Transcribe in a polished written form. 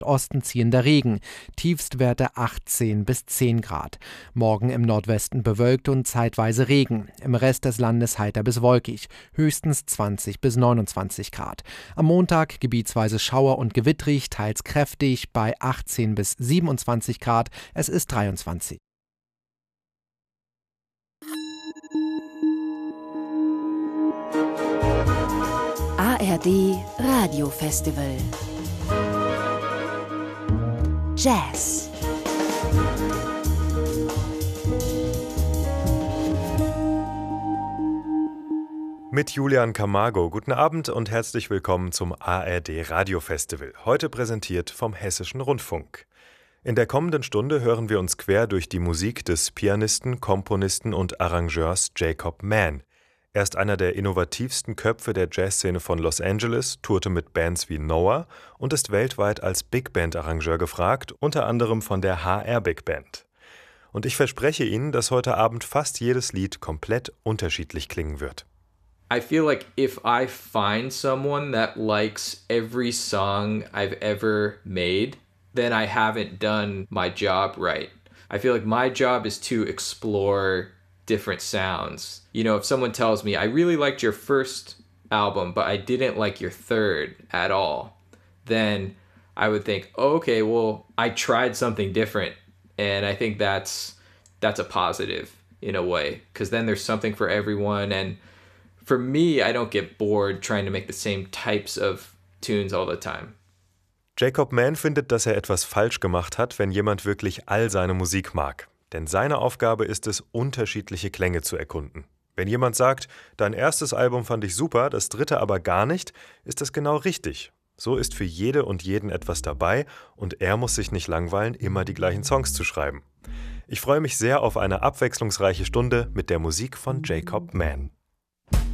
Osten ziehender Regen, Tiefstwerte 18 bis 10 Grad. Morgen im Nordwesten bewölkt und zeitweise Regen, im Rest des Landes heiter bis wolkig, höchstens 20 bis 29 Grad. Am Montag gebietsweise Schauer und gewittrig, teils kräftig bei 18 bis 27 Grad, es ist 23. ARD Radiofestival Jazz. Mit Julian Camargo. Guten Abend und herzlich willkommen zum ARD Radiofestival. Heute präsentiert vom Hessischen Rundfunk. In der kommenden Stunde hören wir uns quer durch die Musik des Pianisten, Komponisten und Arrangeurs Jacob Mann. Er ist einer der innovativsten Köpfe der Jazzszene von Los Angeles, tourte mit Bands wie Noah und ist weltweit als Big-Band-Arrangeur gefragt, unter anderem von der HR Big Band. Und ich verspreche Ihnen, dass heute Abend fast jedes Lied komplett unterschiedlich klingen wird. I feel like if I find someone that likes every song I've ever made, then I haven't done my job right. I feel like my job is to explore different sounds. You know, if someone tells me, I really liked your first album, but I didn't like your third at all, then I would think, oh, okay, well, I tried something different. And I think that's a positive in a way, because then there's something for everyone. And for me, I don't get bored trying to make the same types of tunes all the time. Jacob Mann findet, dass er etwas falsch gemacht hat, wenn jemand wirklich all seine Musik mag. Denn seine Aufgabe ist es, unterschiedliche Klänge zu erkunden. Wenn jemand sagt, dein erstes Album fand ich super, das dritte aber gar nicht, ist das genau richtig. So ist für jede und jeden etwas dabei und er muss sich nicht langweilen, immer die gleichen Songs zu schreiben. Ich freue mich sehr auf eine abwechslungsreiche Stunde mit der Musik von Jacob Mann.